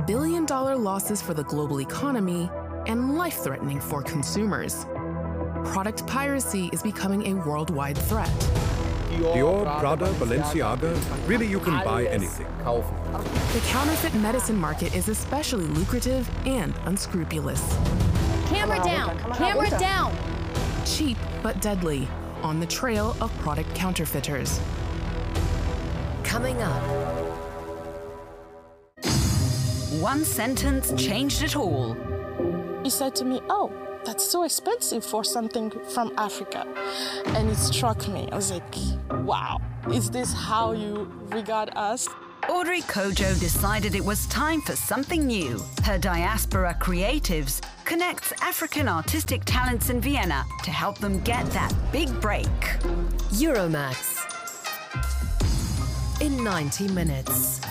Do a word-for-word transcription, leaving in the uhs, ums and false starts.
billion-dollar losses for the global economy, and life-threatening for consumers. Product piracy is becoming a worldwide threat. Dior, Prada, Balenciaga, really you can buy anything. The counterfeit medicine market is especially lucrative and unscrupulous. Camera down! Camera down! Cheap but deadly, on the trail of product counterfeiters. Coming up. One sentence changed it all. He said to me, "Oh, that's so expensive for something from Africa." And it struck me. I was like, wow, is this how you regard us? Audrey Kojo decided it was time for something new. Her Diaspora Creatives connects African artistic talents in Vienna to help them get that big break. Euromax. In ninety minutes.